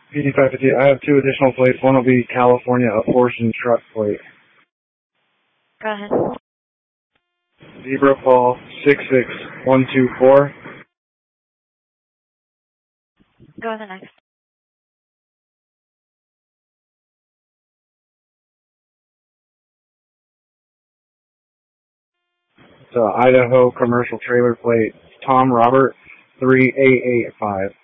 PD550, I have two additional plates. One will be California apportioned truck plate. Go ahead. Zebra Fall 66124. Go on the next. Idaho commercial trailer plate, Tom Robert 3885.